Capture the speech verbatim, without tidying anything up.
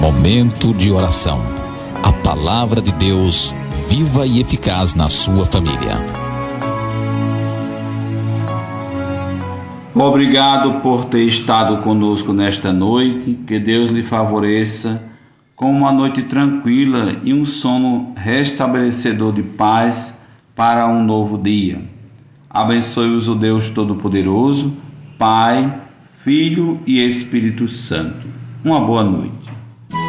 Momento de oração. A palavra de Deus viva e eficaz na sua família. Obrigado por ter estado conosco nesta noite. Que Deus lhe favoreça com uma noite tranquila e um sono restabelecedor de paz para um novo dia. Abençoe-os o Deus Todo-Poderoso, Pai, Filho e Espírito Santo. Uma boa noite.